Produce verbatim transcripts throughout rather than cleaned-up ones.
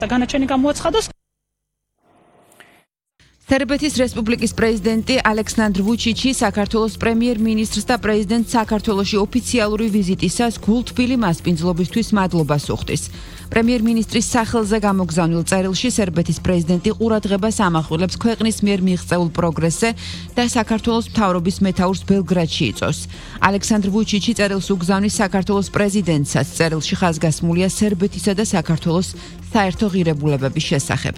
განაჩენი გამოაცხადოს. სერბეთის რესპუბლიკის პრეზიდენტი ალექსანდრ ვუჩიჩი საქართველოს პრემიერ-მინისტრს და პრეზიდენტ საქართველოში ოფიციალური ვიზიტისას გულთბილი მასპინძლობისთვის მადლობას უხდის. პრემიერ-მინისტრის სახელზე გამოგზავნილ წერილში სერბეთის პრეზიდენტი ყურადღებას ამახვილებს ქვეყნის მიერ მიღწეულ პროგრესზე და საქართველოს მთავრობის მეთაურს ბელგრადში იწვევს. ალექსანდრ ვუჩიჩი წერილს უგზავნის საქართველოს პრეზიდენტსაც. წერილში ხაზგასმულია სერბეთისა და საქართველოს საერთო ღირებულებების შესახებ.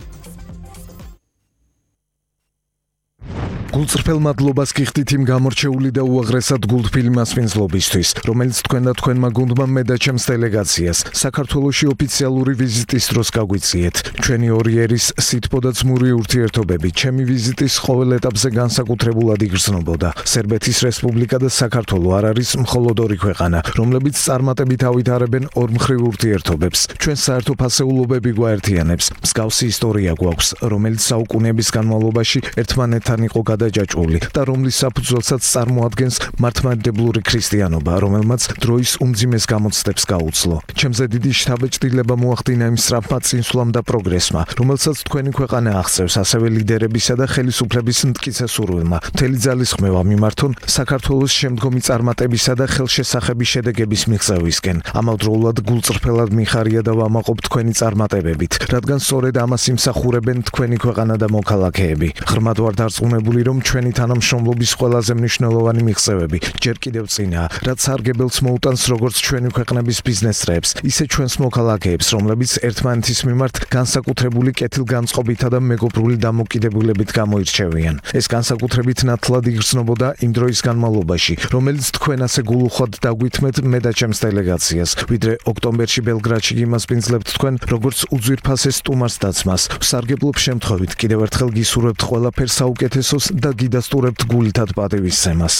გულწრფელ მადლობას გიხდით იმ გამორჩეული და უაღრესად გულთბილი მასპინძლობისთვის, რომელიც თქვენ და თქვენმა გუნდმა მე და ჩემს დელეგაციას საქართველოში ოფიციალური ვიზიტის დროს გაგვიწიეთ. ჩვენი ორი ერის სითბო და ძმური ურთიერთობები ჩემი ვიზიტის ყოველ ეტაპზე განსაკუთრებულად იგრძნობოდა. სერბეთის რესპუბლიკა და საქართველო არ არის მხოლოდ ორი ქვეყანა, რომლებიც წარმატებით ავითარებენ ორმხრივ ურთიერთობებს. ჩვენ საერთო ფასეულობები გვაერთიანებს. მსგავსი ისტორია გვაქვს, რომელიც საუკუნეების განმავლობაში ერთმანეთთან იყო დაჯაჭვული და რომლის საფუძველსაც წარმოადგენს მართლმადიდებლური ქრისტიანობა, რომელმაც დროის უმძიმეს გამოცდებს გაუძლო. ჩემზე დიდი შთაბეჭდილება მოახდინა იმ სწრაფმა წინსვლამ და პროგრესმა, რომელსაც თქვენი ქვეყანა აღწევს ასევე ლიდერებისა და ხელისუფლების მტკიცე სურვილმა. მთელი ძალისხმევა მიმართონ საქართველოს შემდგომი წარმატებისა და ხელშესახების შედეგების მიღწევისკენ. ამავდროულად გულწრფელად მიხარია და ვამაყობ თქვენი წარმატებებით, რადგან სწორედ ამას იმსახურებენ თქვენი ქვეყანა და მოქალაქეები. ღრმად ვარ დარწმუნებული, რომ ჩვენი თანამშრომლობის ყველაზე მნიშვნელოვანი მიღწევები ჯერ კიდევ წინაა, რაც სარგებელს მოუტანს როგორც ჩვენი ქვეყნების ბიზნესრებს, ისე ჩვენს მოქალაქეებს, რომლებიც ერთმანეთის მიმართ განსაკუთრებული კეთილგანწყობითა და მეგობრული დამოკიდებულებით გამოირჩევიან. ეს განსაკუთრებით ნათლად იგრძნობოდა იმ დროის განმავლობაში, რომელიც თქვენ ასე გულუხვად დაგვითმეთ მე და ჩემს დელეგაციას, ვიდრე ოქტომბერში ბელგრადში გიმასპინძლებთ თქვენ, როგორც უძვირფასეს სტუმარს დაცმას. ვსარგებლობ შემთხვევით კიდევ ერთხელ გისურვებთ ყველაფერს საუკეთესოს და გიდასტურებთ გულითად პატივისცემას.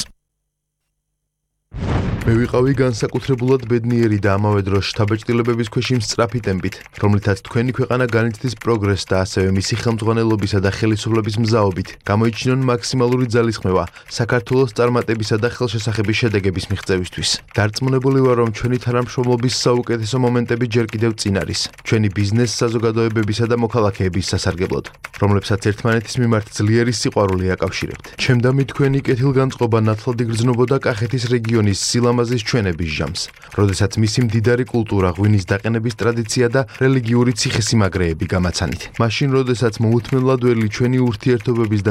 მე ვიყავი განსაკუთრებულად ბედნიერი და ამავე დროს შთაბეჭდილებების ქვეშ იმ სწრაფი ტემპით, რომლითაც თქვენი ქვეყანა განიცდის პროგრესს და ასევე მისი ხელმძღვანელობისა და ხელისუფლების მზაობით გამოიჩინონ მაქსიმალური ძალისხმევა საქართველოს წარმატებისა და ხელშესახების შედეგების მიღწევისთვის. დარწმუნებული ვარ, რომ ჩვენი თანამშრომლობის საუკეთესო მომენტები ჯერ კიდევ წინ არის, ჩვენი ბიზნეს საზოგადოებებისა და მოქალაქეების სასარგებლოდ, რომლებსაც ერთმანეთის მიმართ ძლიერი სიყვარული აკავშირებთ. ჩემდა მით თქვენი კეთილგანწყობა ნათლად იგრძნობოდა კახეთის რეგიონის სილამაზის ჩვენების ჟამს, როდესაც მისი მდიდარი კულტურა, ღვინის დაყენების ტრადიცია და რელიგიური ციხესიმაგრეები გამაცანით. მაშინ, როდესაც მოუთმენლად ველი ჩვენი ურთიერთობების